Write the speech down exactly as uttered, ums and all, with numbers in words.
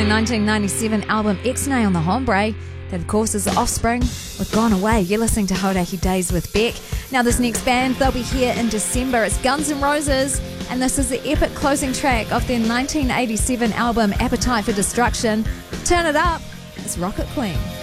nineteen ninety-seven album X-Nay on the Hombre. That, of course, is The Offspring with Gone Away. You're listening to Hauraki Days with Beck. Now, this next band, they'll be here in December. It's Guns N' Roses, and this is the epic closing track of their nineteen eighty-seven album Appetite for Destruction. Turn it up. It's Rocket Queen.